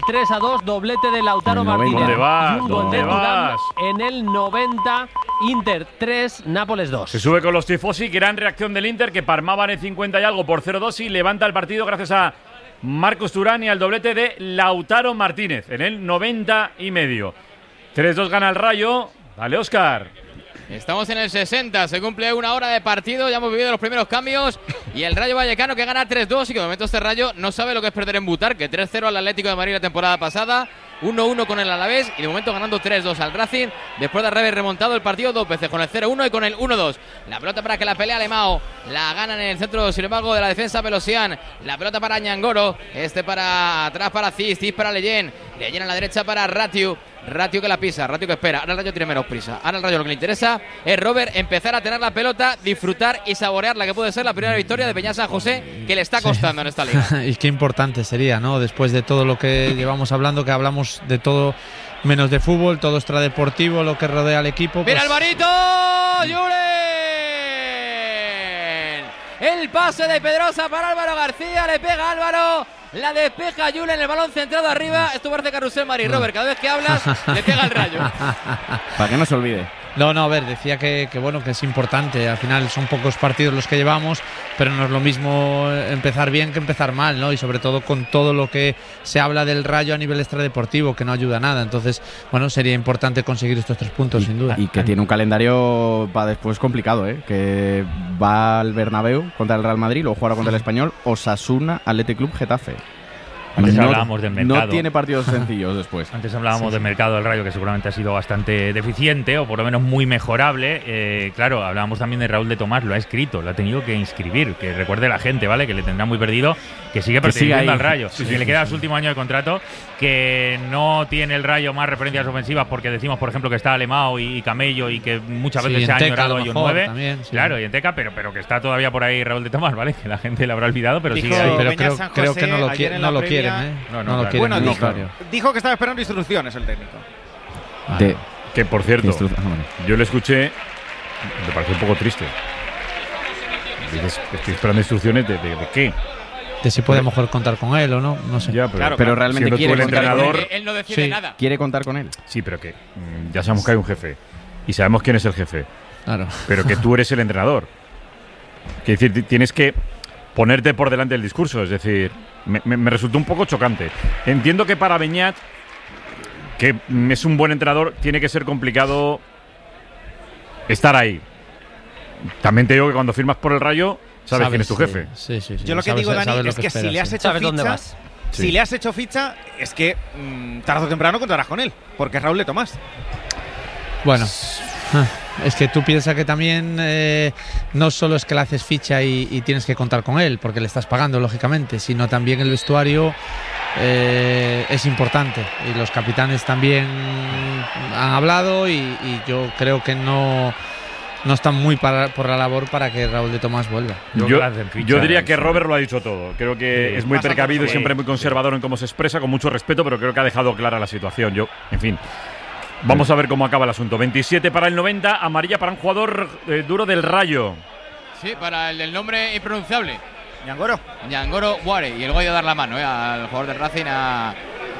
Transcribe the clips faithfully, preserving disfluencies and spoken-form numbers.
tres a dos, doblete de Lautaro Martínez. ¿Dónde vas? Y un gol ¿Dónde de Thuram vas? en el noventa, Inter tres, Nápoles dos. Se sube con los tifosi, gran reacción del Inter, que palmaban en cincuenta y algo por cero dos y levanta el partido gracias a Marcos Thuram y al doblete de Lautaro Martínez en el noventa y medio. tres dos gana el Rayo. Dale, Óscar. Estamos en el sesenta, se cumple una hora de partido, ya hemos vivido los primeros cambios y el Rayo Vallecano que gana tres dos y que de momento este Rayo no sabe lo que es perder en Butarque. tres cero al Atlético de Madrid la temporada pasada, uno uno con el Alavés y de momento ganando tres dos al Racing después de haber remontado el partido dos veces con el cero uno y con el uno dos. La pelota para que la pelea Alemao, la ganan en el centro sin embargo de la defensa Pelosian, la pelota para Ñangoro, este para atrás para Cis, Cis para Leyen, Leyen a la derecha para Ratiu. Ratio que la pisa, Ratio que espera. Ahora el Rayo tiene menos prisa. Ahora el Rayo lo que le interesa es Robert empezar a tener la pelota, disfrutar y saborear la que puede ser la primera victoria de Peña San José, que le está costando sí. en esta liga. Y qué importante sería, ¿no? Después de todo lo que llevamos hablando, que hablamos de todo menos de fútbol, todo extradeportivo, lo que rodea al equipo. ¡Mira pues... Alvarito! ¡Julen! El pase de Pedrosa para Álvaro García, le pega Álvaro. La despeja Julen, el balón centrado arriba. Esto parece Carrusel Mari. Robert, cada vez que hablas le pega el Rayo. Para que no se olvide. No, no, a ver, decía que, que bueno, que es importante. Al final son pocos partidos los que llevamos, pero no es lo mismo empezar bien que empezar mal, ¿no? Y sobre todo con todo lo que se habla del Rayo a nivel extradeportivo, que no ayuda a nada. Entonces, bueno, sería importante conseguir estos tres puntos, y, sin duda. Y que tiene un calendario para después complicado, ¿eh? Que va al Bernabéu contra el Real Madrid, luego jugará contra el Español, Osasuna, Athletic Club, Getafe. Antes no, hablábamos del mercado. No tiene partidos sencillos después. Antes hablábamos sí, del mercado del Rayo, que seguramente ha sido bastante deficiente o por lo menos muy mejorable. Eh, claro, hablábamos también de Raúl de Tomás, lo ha escrito, lo ha tenido que inscribir. Que recuerde la gente, ¿vale? Que le tendrá muy perdido, que sigue perteneciendo al Rayo. Sí, sí, que le queda sí, su último año de contrato, que no tiene el Rayo más referencias ofensivas porque decimos, por ejemplo, que está Alemao y, y Camello y que muchas veces sí, se ha Teca, añorado y un nueve. También, sí. Claro, y en Teca, pero, pero que está todavía por ahí Raúl de Tomás, ¿vale? Que la gente le habrá olvidado, pero Dijo sigue ahí. Pero creo, creo que no lo, qui no lo quieren, ¿eh? No, no, no lo claro. quieren. Bueno, no, dijo, claro. dijo que estaba esperando instrucciones el técnico. De, que por cierto, ah, bueno. yo le escuché, me pareció un poco triste. Dices, estoy esperando instrucciones de, de, de qué. De si puede mejor contar con él o no, no sé. Ya, pero, claro, pero realmente quiere el entrenador. Él, él no decide sí. nada. Quiere contar con él. Sí, pero que mm, ya sabemos que hay un jefe y sabemos quién es el jefe. Claro. Pero que tú eres el entrenador. Quiere decir, tienes que ponerte por delante del discurso. Es decir, me, me, me resultó un poco chocante. Entiendo que para Beñat, que es un buen entrenador, tiene que ser complicado estar ahí. También te digo que cuando firmas por el Rayo, sabes, sabes quién es tu jefe. Sí, sí, sí. Yo lo que sabes, digo, Dani, lo es que, que esperas, si le has sí. hecho ¿Sabes ficha, dónde vas? Si Sí. le has hecho ficha, es que mmm, tarde o temprano contarás con él, porque es Raúl de Tomás. Bueno, es que tú piensas que también eh, no solo es que le haces ficha y, y tienes que contar con él, porque le estás pagando, lógicamente, sino también el vestuario eh, es importante. Y los capitanes también han hablado y, y yo creo que no, no están muy para, por la labor para que Raúl de Tomás vuelva. Yo, yo, yo diría que Robert lo ha dicho todo. Creo que sí, es muy precavido y siempre muy conservador en cómo se expresa, con mucho respeto, pero creo que ha dejado clara la situación. Yo, en fin... Vamos a ver cómo acaba el asunto. veintisiete para el noventa, amarilla para un jugador eh, duro del Rayo. Sí, para el del nombre impronunciable. Ñangoro. Ñangoro Ware. Y luego ha ido a dar la mano eh, al jugador del Racing, a,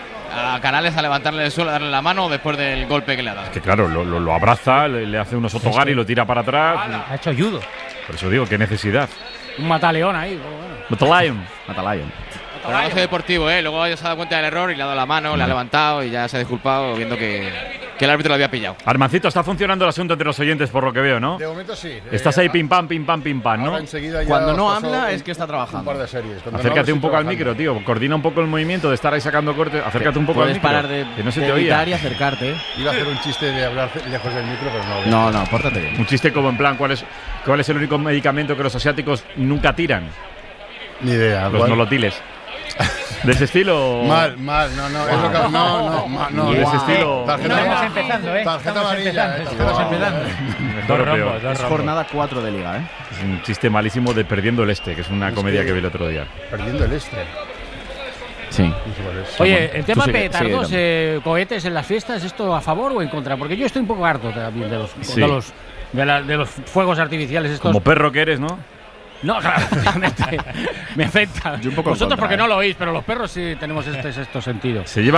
a Canales, a levantarle el suelo, a darle la mano después del golpe que le ha dado. Es que claro, lo, lo, lo abraza, le, le hace unos otogar y lo tira para atrás. Ha hecho judo. Por eso digo, qué necesidad. Un mataleón ahí. Bueno. Matalion. Matalion. Pero no deportivo, ¿eh? Luego ya se ha dado cuenta del error y le ha dado la mano, no. le ha levantado y ya se ha disculpado viendo que, que el árbitro lo había pillado. Armancito, está funcionando el asunto entre los oyentes por lo que veo, ¿no? De momento sí. Estás eh, ahí pim pam, pim pam, pim pam, ¿no? Cuando no habla es que está trabajando. Un par de series. Cuando Acércate no un poco al trabajando. micro, tío. Coordina un poco el movimiento de estar ahí sacando cortes. Acércate un poco al Puedes micro. parar de, que no se de te oía. y acercarte. ¿eh? Iba a hacer un chiste de hablar lejos del micro, pero no. No, no, pórtate bien. Un chiste como en plan, ¿cuál es, cuál es el único medicamento que los asiáticos nunca tiran? Ni idea. Los ¿cuál? nolotiles. ¿De ese estilo? Mal, mal, no, no. Es lo que, no, no, ma- no. ¿De ese Wow. estilo? Tarjeta, No, estamos amarilla, empezando, ¿eh? Tarjeta Estamos amarilla, empezando, eh, estamos tarjeta empezando. amarilla. Mejor o peor. Es jornada cuatro de liga, ¿eh? Es un chiste malísimo de Perdiendo el Este, que es una Es comedia que- que vi el otro día. Perdiendo el este. Sí. Oye, el tema Tú sigue, petardos, sigue, eh, cohetes en las fiestas, ¿esto a favor o en contra? Porque yo estoy un poco harto también de los, Sí. de los, de, la- de los fuegos artificiales estos. Como perro que eres, ¿no? No, claro, obviamente me afecta. Yo un poco en Vosotros contra, porque ¿eh? no lo oís, pero los perros sí tenemos este sexto sentido. Se lleva